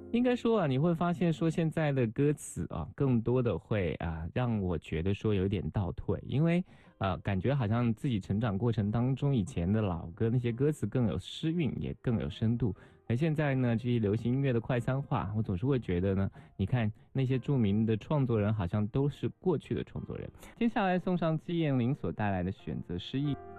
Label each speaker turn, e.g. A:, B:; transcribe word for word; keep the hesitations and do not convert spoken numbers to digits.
A: 应该说啊，你会发现说现在的歌词啊，更多的会啊让我觉得说有点倒退，因为呃感觉好像自己成长过程当中以前的老歌那些歌词更有诗韵，也更有深度。而现在呢，这些流行音乐的快餐化，我总是会觉得呢，你看那些著名的创作人好像都是过去的创作人。接下来送上季羡林所带来的选择失忆。